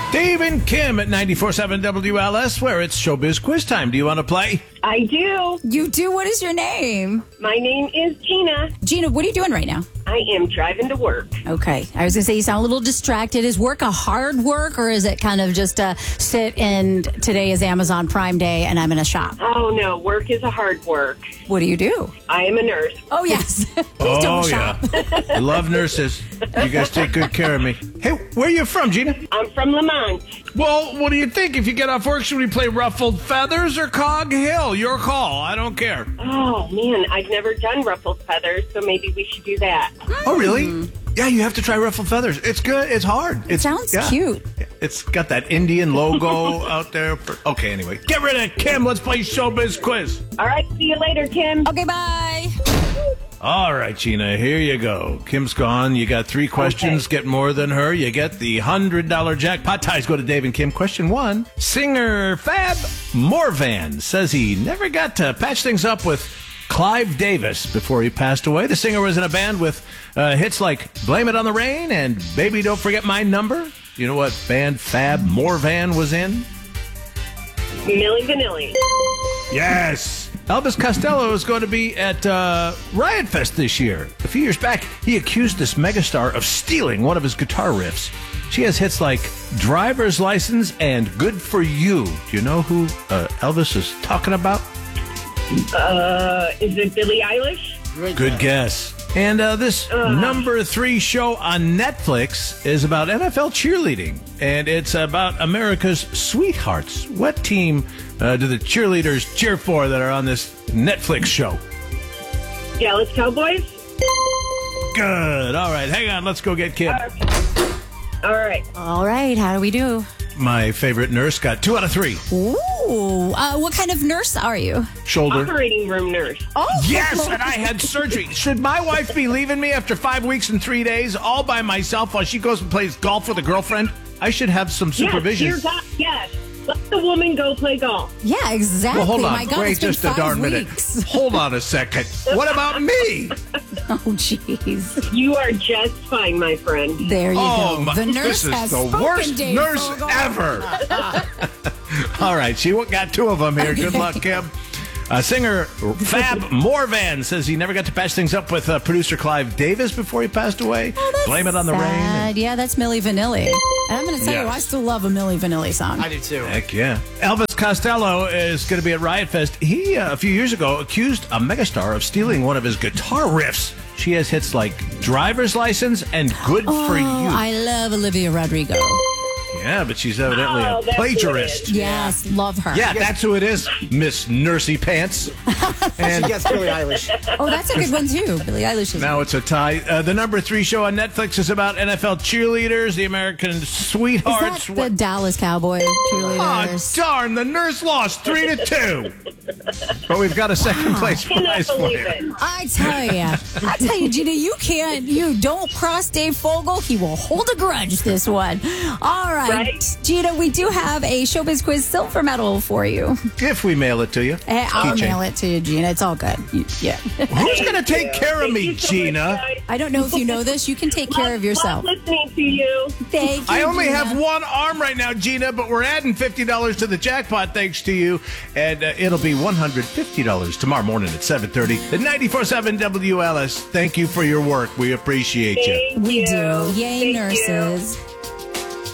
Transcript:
Dave and Kim at 94.7 WLS, where it's Showbiz Quiz Time. Do you want to play? I do. You do? What is your name? My name is Gina. Gina, what are you doing right now? I am driving to work. Okay. I was going to say you sound a little distracted. Is work a hard work, or is it kind of just sit and today is Amazon Prime Day and I'm going to shop? Oh, no. Work is a hard work. What do you do? I am a nurse. Oh, yes. Please don't shop. Yeah. I love nurses. You guys take good care of me. Hey, where are you from, Gina? I'm from Lamont. Well, what do you think? If you get off work, should we play Ruffled Feathers or Cog Hill? Your call. I don't care. Oh, man. I've never done ruffled feathers, so maybe we should do that. Oh, really? Yeah, you have to try Ruffled Feathers. It's good. It's hard. It sounds cute. It's got that Indian logo out there. Okay, anyway. Get rid of Kim. Let's play Showbiz Quiz. All right. See you later, Kim. Okay, bye. All right, Gina, here you go. Kim's gone. You got 3 questions. Okay. Get more than her. You get the $100 jackpot. Ties go to Dave and Kim. Question 1. Singer Fab Morvan says he never got to patch things up with Clive Davis before he passed away. The singer was in a band with hits like Blame It on the Rain and Baby Don't Forget My Number. You know what band Fab Morvan was in? Milli Vanilli. Yes. Elvis Costello is going to be at Riot Fest this year. A few years back, he accused this megastar of stealing one of his guitar riffs. She has hits like Driver's License and Good For You. Do you know who Elvis is talking about? Is it Billie Eilish? Good guess. And this number 3 show on Netflix is about NFL cheerleading. And it's about America's sweethearts. What team do the cheerleaders cheer for that are on this Netflix show? Dallas Cowboys? Good. All right. Hang on. Let's go get Kim. All right. All right. How do we do? My favorite nurse got 2 out of 3. Ooh. What kind of nurse are you? Shoulder. Operating room nurse. Oh. Yes, and I had surgery. Should my wife be leaving me after 5 weeks and 3 days all by myself while she goes and plays golf with a girlfriend? I should have some supervision. Yes, dear God, yes. Let the woman go play golf. Yeah, exactly. Well, hold on. My God, Wait it's been just a 5 darn weeks. minute. Hold on a second. What about me? Oh, jeez. You are just fine, my friend. There you go. My, The nurse this is has the spoken, worst Dave nurse Fogel. ever. All right, she got 2 of them here. Good luck, Kim. Singer Fab Morvan says he never got to patch things up with producer Clive Davis before he passed away. Oh, that's Blame It on the Rain. sad. Yeah, that's Milli Vanilli. And I'm going to tell you, Yes. I still love a Milli Vanilli song. I do too. Heck yeah. Elvis Costello is going to be at Riot Fest. He, a few years ago, accused a megastar of stealing one of his guitar riffs. She has hits like Driver's License and Good For You. I love Olivia Rodrigo. Yeah, but she's evidently Oh, a that's who it plagiarist. is. Yes, love her. Yeah, that's who it is, Miss Nursey Pants. And Yes, Billie Eilish. Oh, that's a good one, too. Billie Eilish is. now it's a tie. The number 3 show on Netflix is about NFL cheerleaders, the American Is sweethearts. that the Dallas Cowboy Oh, cheerleaders? darn, the nurse lost 3-2. But we've got a second place Cannot prize for believe you. it. I tell you, Gina, you don't cross Dave Fogel. He will hold a grudge this one. All right. Right. Gina, we do have a Showbiz Quiz silver medal for you. If we mail it to you. I'll Keychain. mail it to you, Gina. It's all good. Yeah. Who's going to take care of Thank me, you so much, Gina? guys. I don't know if you know this. You can take care of yourself. Love listening to you. Thank you, I only Gina. have one arm right now, Gina, but we're adding $50 to the jackpot thanks to you. And it'll be $150 tomorrow morning at 7:30 at 94.7 WLS. Thank you for your work. We appreciate you. Thank We you. do. Yay, Thank you. nurses.